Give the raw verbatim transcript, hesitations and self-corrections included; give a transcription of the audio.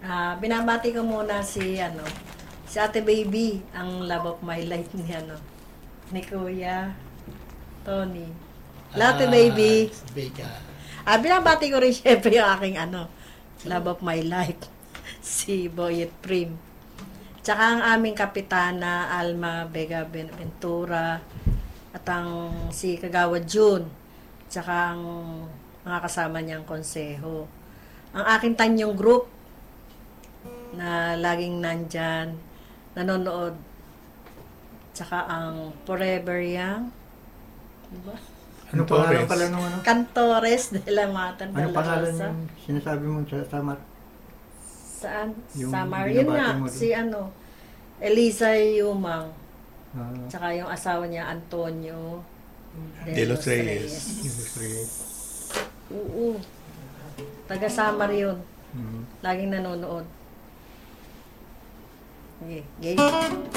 Ah, binabati ko muna si ano, si Ate Baby, ang love of my life ni ano, ni Kuya Tony. Hello, Ate Baby. Beka. Ah, binabati ko rin syempre yung aking ano, love of my life, si Boyet Prim. Tsaka ang aming kapitana, Alma Vega Ventura, at ang si Kagawad June, tsaka ang mga kasama niyang konseho. Ang aking tanyong group, na laging nandyan, nanonood, tsaka ang Forever Young, diba? Ano pangalan pala nung ano? Cantores de la Mata de Ano la pangalan Rosa. yung sinasabi mo sa Samar? Saan? Yung Samar. Yun binabati nga, mo dun. si ano, Eliza Yumang. Ah, Tsaka yung asawa niya, Antonio De los Reyes. Jesus Christ. Oo. Taga Samar yun. Mm. Laging nanonood. Okay. Game.